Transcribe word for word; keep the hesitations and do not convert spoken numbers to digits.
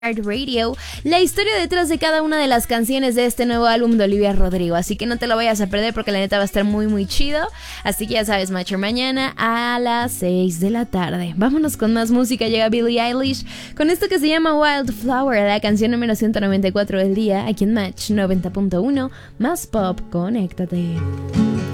Radio, la historia detrás de cada una de las canciones de este nuevo álbum de Olivia Rodrigo, así que no te lo vayas a perder porque la neta va a estar muy muy chido. Así que ya sabes, macho, mañana a las seis de la tarde. Vámonos con más música. Llega Billie Eilish con esto que se llama Wildflower, la canción número ciento noventa y cuatro del día, aquí en Match noventa punto uno, más pop, conéctate.